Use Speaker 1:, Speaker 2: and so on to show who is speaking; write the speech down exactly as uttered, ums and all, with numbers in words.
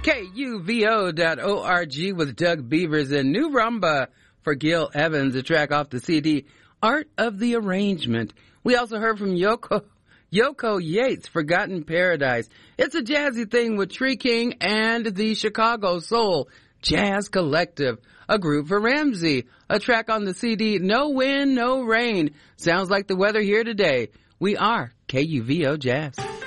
Speaker 1: K U V O dot org with Doug Beavers and New Rumba for Gil Evans, a track off the C D, Art of the Arrangement. We also heard from Yoko, Yoko Yates, Forgotten Paradise. It's a jazzy thing with Tree King and the Chicago Soul Jazz Collective, a group for Ramsey, a track on the C D, No Wind, No Rain. Sounds like the weather here today. We are K U V O Jazz.